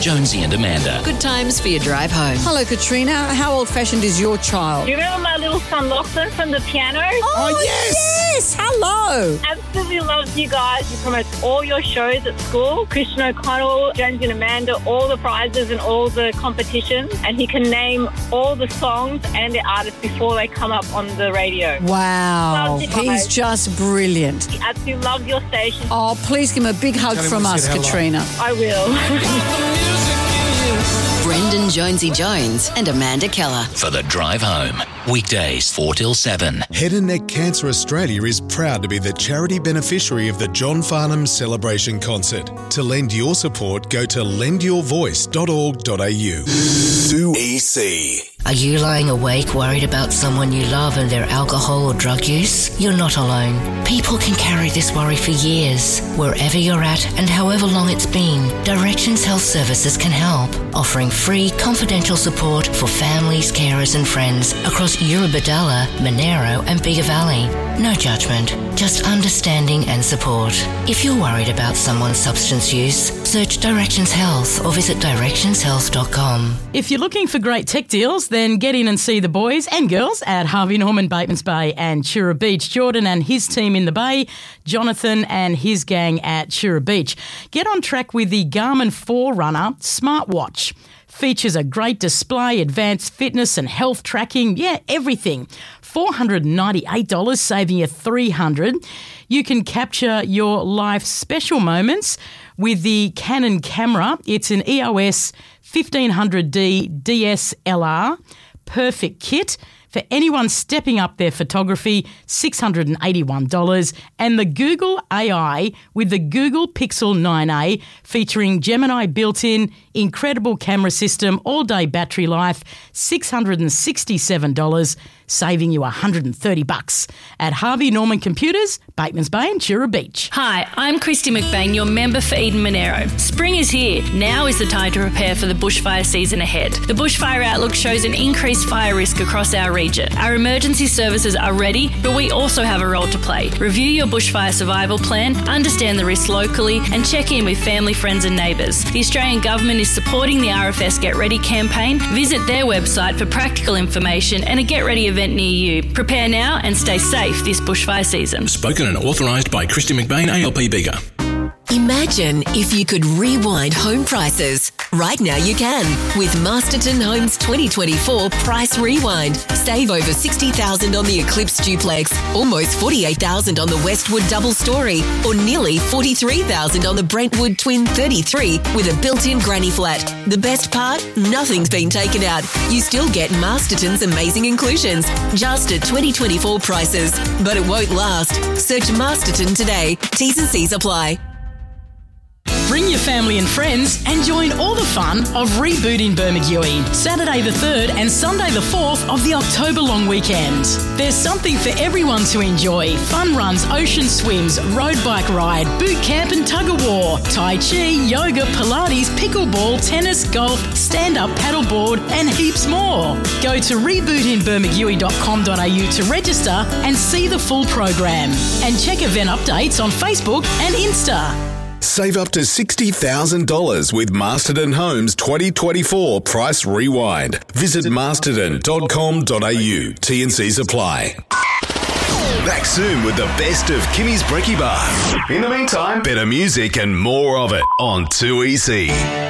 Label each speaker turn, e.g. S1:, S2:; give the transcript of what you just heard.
S1: Jonesy and Amanda.
S2: Good times for your drive home.
S3: Hello, Katrina. How old-fashioned is your child?
S4: Do you remember my little son Lachlan from the piano?
S3: Oh, yes! Hello!
S4: Absolutely loves you guys. He promotes all your shows at school. Christian O'Connell, Jonesy and Amanda, all the prizes and all the competitions. And he can name all the songs and the artists before they come up on the radio.
S3: Wow.
S4: Loves you guys.
S3: He's just brilliant.
S4: He absolutely loves your station.
S3: Oh, please give him a big hug from us, Katrina.
S4: I will.
S2: Brendan Jonesy Jones and Amanda Keller.
S1: For the drive home. Weekdays 4 till 7.
S5: Head and Neck Cancer Australia is proud to be the charity beneficiary of the John Farnham Celebration Concert. To lend your support, go to lendyourvoice.org.au. 2EC.
S6: Are you lying awake worried about someone you love and their alcohol or drug use? You're not alone. People can carry this worry for years. Wherever you're at and however long it's been, Directions Health Services can help, offering free confidential support for families, carers and friends across Eurobodalla, Monero and Bigger Valley. No judgment, just understanding and support. If you're worried about someone's substance use, search Directions Health or visit directionshealth.com.
S7: If you're looking for great tech deals, then get in and see the boys and girls at Harvey Norman, Batemans Bay and Chura Beach. Jordan and his team in the Bay, Jonathan and his gang at Chura Beach. Get on track with the Garmin Forerunner smartwatch. Features a great display, advanced fitness and health tracking, everything. $498, saving you $300. You can capture your life's special moments with the Canon camera. It's an EOS 1500D DSLR, perfect kit. For anyone stepping up their photography, $681. And the Google AI with the Google Pixel 9a featuring Gemini built-in, incredible camera system, all-day battery life, $667, saving you $130 at Harvey Norman Computers, Batemans Bay and Chura Beach.
S8: Hi, I'm Christy McBain, your member for Eden Monero. Spring is here. Now is the time to prepare for the bushfire season ahead. The Bushfire Outlook shows an increased fire risk across our region. Our emergency services are ready, but we also have a role to play. Review your bushfire survival plan, understand the risks locally, and check in with family, friends and neighbours. The Australian Government is supporting the RFS Get Ready campaign. Visit their website for practical information and a Get Ready event near you. Prepare now and stay safe this bushfire season.
S1: Spoken and authorised by Christy McBain, ALP Bigger.
S2: Imagine if you could rewind home prices. Right now you can with Masterton Homes 2024 Price Rewind. Save over $60,000 on the Eclipse Duplex, almost $48,000 on the Westwood Double Story, or nearly $43,000 on the Brentwood Twin 33 with a built-in granny flat. The best part? Nothing's been taken out. You still get Masterton's amazing inclusions, just at 2024 prices. But it won't last. Search Masterton today. T's and C's apply.
S7: Bring your family and friends and join all the fun of Reboot in Bermagui, Saturday the 3rd and Sunday the 4th of the October long weekend. There's something for everyone to enjoy. Fun runs, ocean swims, road bike ride, boot camp and tug-of-war, Tai Chi, yoga, Pilates, pickleball, tennis, golf, stand-up paddleboard and heaps more. Go to rebootinbermagui.com.au to register and see the full program. And check event updates on Facebook and Insta.
S5: Save up to $60,000 with Masterton Homes 2024 Price Rewind. Visit masterton.com.au. T&Cs apply. Back soon with the best of Kimmy's Brekkie Bar. In the meantime, better music and more of it on 2EC.